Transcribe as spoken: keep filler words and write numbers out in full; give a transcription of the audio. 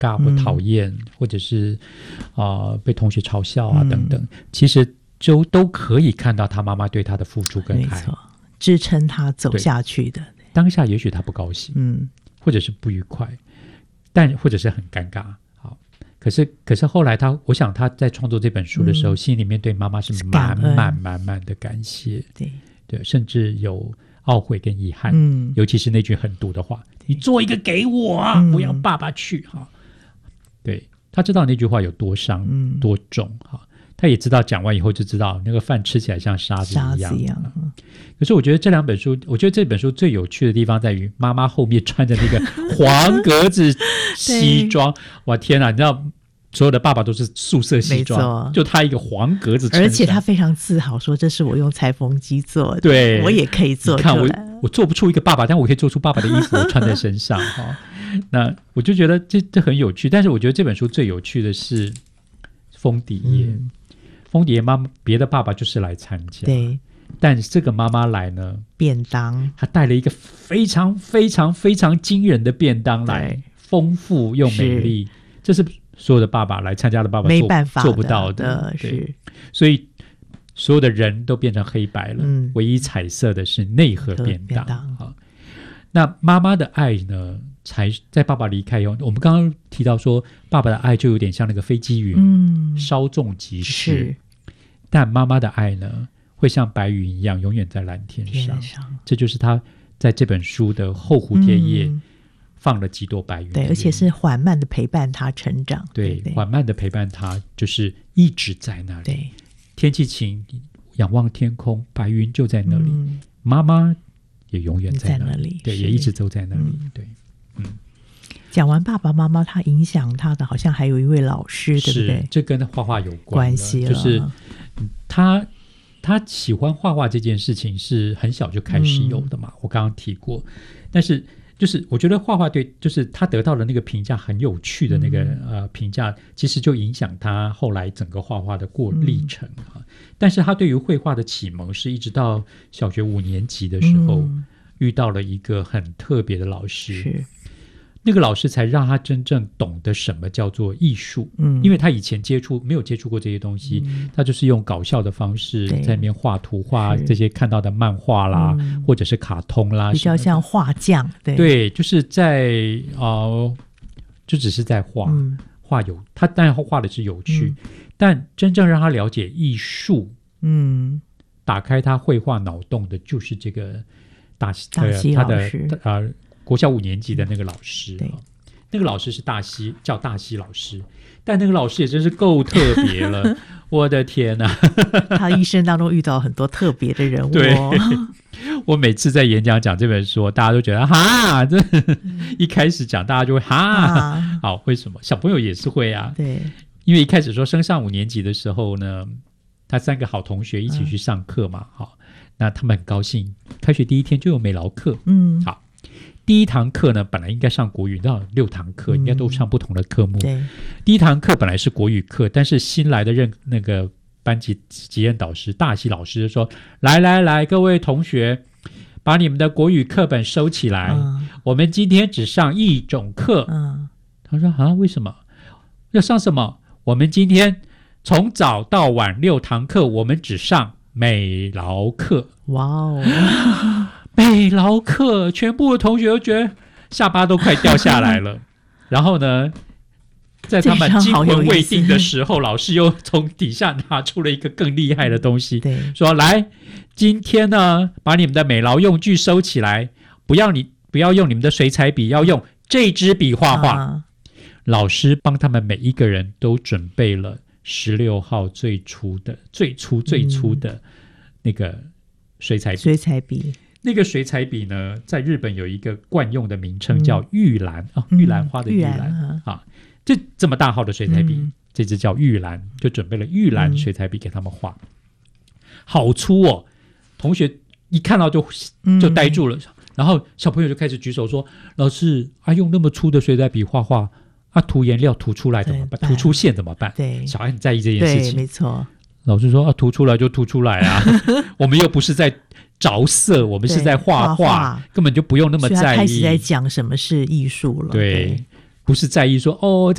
尬或讨厌、嗯、或者是、呃、被同学嘲笑啊、嗯、等等，其实就都可以看到他妈妈对他的付出跟爱， 没错，支撑他走下去的。 当下也许他不高兴、嗯、或者是不愉快，但或者是很尴尬。好，可是可是后来他，我想他在创作这本书的时候、嗯、心里面对妈妈是满满满满的感谢，对对，甚至有懊悔跟遗憾、嗯、尤其是那句狠毒的话，你做一个给我啊、嗯、不要爸爸去。对，他知道那句话有多伤、嗯、多重。他也知道讲完以后就知道那个饭吃起来像沙子一样, 一样、嗯、可是我觉得这两本书，我觉得这本书最有趣的地方在于妈妈后面穿着那个黄格子西装哇天啊，你知道所有的爸爸都是素色西装，就他一个黄格子衬衫， 而且他非常自豪说这是我用裁缝机做的，对，我也可以做出来。 你看 我, 我做不出一个爸爸，但我可以做出爸爸的衣服我穿在身上、哦、那我就觉得 这, 这很有趣。但是我觉得这本书最有趣的是封底页、嗯封底页妈妈别的爸爸就是来参加，对，但这个妈妈来呢， 便当， 她带了一个非常非常非常惊人的便当来，丰富又美丽，这是所有的爸爸来参加的爸爸没办法做, 做不到的，是，所以所有的人都变成黑白了、嗯、唯一彩色的是内盒便当, 便当、啊、那妈妈的爱呢，才在爸爸离开以后，我们刚刚提到说爸爸的爱就有点像那个飞机云、嗯、稍纵即逝，但妈妈的爱呢会像白云一样永远在蓝天 上, 天上这就是他在这本书的后蝴蝶页、嗯、放了几朵白云， 对，而且是缓慢的陪伴他成长， 对，对对缓慢的陪伴他，就是一直在那里，对，天气晴仰望天空，白云就在那里、嗯、妈妈也永远在那 里, 在那里对，也一直都在那里、嗯、对，嗯， 讲完爸爸妈妈，他影响他的好像还有一位老师，对不对？ 这跟画画有关系了， 就是他他喜欢画画这件事情是很小就开始有的嘛、嗯、我刚刚提过，但是就是我觉得画画对，就是他得到的那个评价很有趣的那个、嗯、呃评价，其实就影响他后来整个画画的过历程、嗯啊、但是他对于绘画的启蒙是一直到小学五年级的时候、嗯、遇到了一个很特别的老师，是那个老师才让他真正懂得什么叫做艺术、嗯、因为他以前接触没有接触过这些东西、嗯、他就是用搞笑的方式在那边画图画这些看到的漫画啦、嗯、或者是卡通啦， 比较像画匠， 对, 对就是在、呃、就只是在画、嗯、画有他当然画的是有趣、嗯、但真正让他了解艺术，嗯，打开他绘画脑洞的就是这个大大西老师、 呃、他的呃国小五年级的那个老师、嗯、那个老师是大西，叫大西老师，但那个老师也真是够特别了我的天哪他一生当中遇到很多特别的人物、哦、 对，我每次在演讲讲这本书，大家都觉得哈，这、嗯、一开始讲大家就会哈、啊、好，为什么小朋友也是会啊？对，因为一开始说升上五年级的时候呢，他三个好同学一起去上课嘛、嗯、好，那他们很高兴，开学第一天就有美劳课，嗯，好，第一堂课呢，本来应该上国语，那六堂课应该都上不同的科目、嗯、对，第一堂课本来是国语课，但是新来的任那个班级级任导师大西老师就说，来来来，各位同学把你们的国语课本收起来、嗯、我们今天只上一种课、嗯、他说啊，为什么要上什么？我们今天从早到晚六堂课，我们只上美劳课。哇哦美劳课，全部的同学都觉得下巴都快掉下来了然后呢，在他们惊魂未定的时候，老师又从底下拿出了一个更厉害的东西，说来，今天呢，把你们的美劳用具收起来，不要你不要用你们的水彩笔，要用这支笔画画、啊、老师帮他们每一个人都准备了十六号最粗的最粗最粗的那个水彩笔、 水彩笔那个水彩笔呢，在日本有一个惯用的名称叫玉兰、嗯哦、玉兰花的玉兰、嗯、啊，这这么大号的水彩笔、嗯、这支叫玉兰，就准备了玉兰水彩笔给他们画、嗯、好粗哦，同学一看到就就呆住了、嗯、然后小朋友就开始举手说，老师啊，用那么粗的水彩笔画画啊，涂颜料涂出来怎么办？涂出线怎么办？对，小孩很在意这件事情， 对，没错。 老师说啊，涂出来就涂出来啊我们又不是在着色，我们是在画画，根本就不用那么在意。 所以他开始在讲什么是艺术了。 对, 对， 不是在意说哦，